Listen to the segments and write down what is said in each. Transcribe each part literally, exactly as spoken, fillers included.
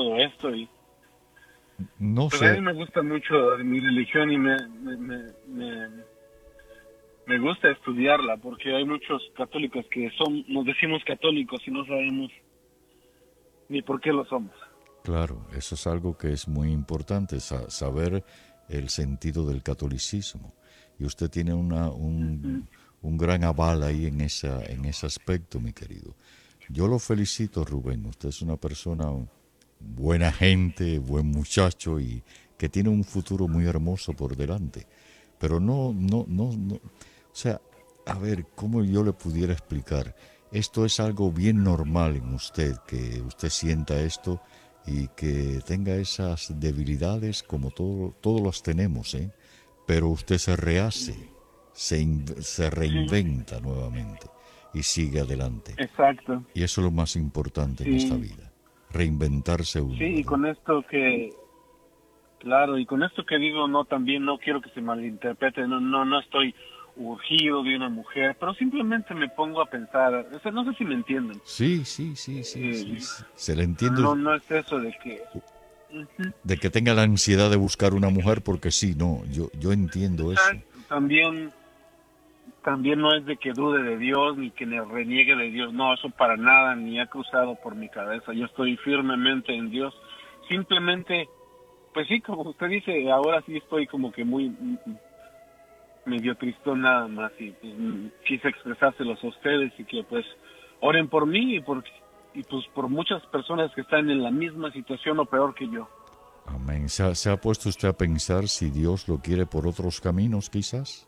todo esto y No pues a sé, mí me gusta mucho mi religión y me, me, me, me, me gusta estudiarla porque hay muchos católicos que son, nos decimos católicos y no sabemos ni por qué lo somos. claro, eso es algo que es muy importante, sa- saber el sentido del catolicismo. Y usted tiene una, Ujú. un, un gran aval ahí en, esa, en ese aspecto, mi querido. Yo lo felicito, Rubén. Usted es una persona buena gente, buen muchacho y que tiene un futuro muy hermoso por delante. Pero no, no, no, no. O sea, a ver, ¿cómo yo le pudiera explicar? Esto es algo bien normal en usted, que usted sienta esto y que tenga esas debilidades como todo, todos las tenemos, ¿eh? Pero usted se rehace, se, in- se Sí, reinventa nuevamente y sigue adelante. exacto. Y eso es lo más importante en esta Sí, vida, reinventarse sí, uno, y ¿verdad? con esto que, claro, y con esto que digo, no, también no quiero que se malinterprete, no, no, no estoy urgido de una mujer, pero simplemente me pongo a pensar, o sea, no sé si me entienden. Sí, sí, sí, sí, sí, Eh, sí. Se le entiende no, no es eso de que, ujú, de que tenga la ansiedad de buscar una mujer porque sí, no, yo, yo entiendo eso. exacto, también, también no es de que dude de Dios ni que me reniegue de Dios, no, eso para nada, ni ha cruzado por mi cabeza, yo estoy firmemente en Dios, simplemente, pues sí, como usted dice, ahora sí estoy como que muy mm, mm, medio tristón nada más y pues, mm, quise expresárselos a ustedes y que pues oren por mí y por y pues por muchas personas que están en la misma situación o peor que yo. Amén. ¿Se ha, se ha puesto usted a pensar si Dios lo quiere por otros caminos, quizás?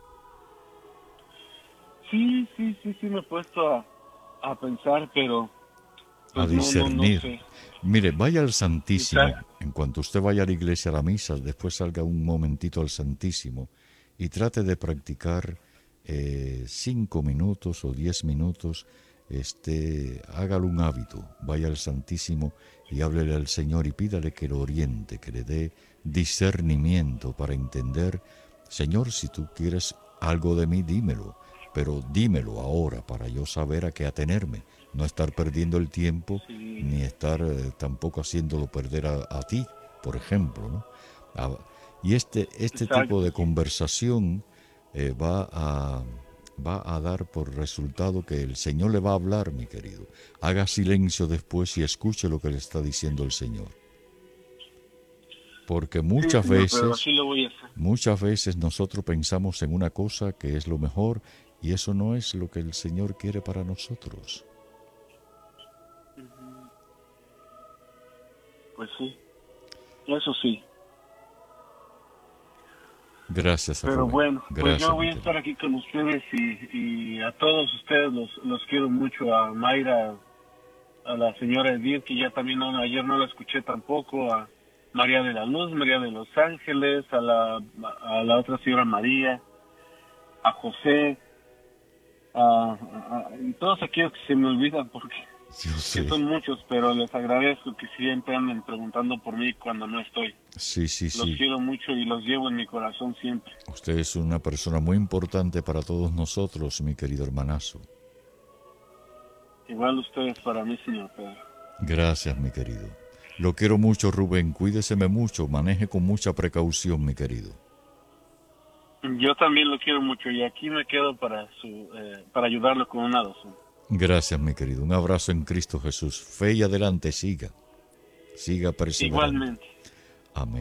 Sí, sí, sí, sí me he puesto a, a pensar, pero A pues no, no, no discernir. sé. Mire, vaya al Quizás, Santísimo. En cuanto usted vaya a la iglesia, a la misa, después salga un momentito al Santísimo y trate de practicar eh, cinco minutos o diez minutos. Este, hágalo un hábito. Vaya al Santísimo y háblele al Señor y pídale que lo oriente, que le dé discernimiento para entender. Señor, si tú quieres algo de mí, dímelo, pero dímelo ahora para yo saber a qué atenerme, no estar perdiendo el tiempo sí, ni estar eh, tampoco haciéndolo perder a, a ti, por ejemplo, ¿no? A- y este, este tipo exacto, de sí. conversación eh, va a, va a dar por resultado que el Señor le va a hablar, mi querido. Haga silencio después y escuche lo que le está diciendo el Señor. Porque Sí, muchas señor, pero veces, así lo voy a hacer. muchas veces nosotros pensamos en una cosa que es lo mejor y eso no es lo que el Señor quiere para nosotros. Pues sí, eso sí. Gracias, Pero Rubén. bueno, pues yo Gracias, mi voy a querido. estar aquí con ustedes y, y a todos ustedes los, los quiero mucho, a Mayra, a la señora Edith, que ya también no, ayer no la escuché tampoco, a María de la Luz, María de los Ángeles, a la, a la otra señora María, a José, a, a- a- y todos aquellos que se me olvidan porque Yo que sé. son muchos, pero les agradezco que siempre anden preguntando por mí cuando no estoy. Sí, sí, Los sí. quiero mucho y los llevo en mi corazón siempre. Usted es una persona muy importante para todos nosotros, mi querido hermanazo. Igual ustedes para mí, señor Pedro. Gracias, mi querido. Lo quiero mucho, Rubén. Cuídeseme mucho. Maneje con mucha precaución, mi querido. Yo también lo quiero mucho y aquí me quedo para su eh, para ayudarlo con una dosis. Gracias, mi querido. Un abrazo en Cristo Jesús. Fe y adelante, siga. Siga perseverando. Igualmente.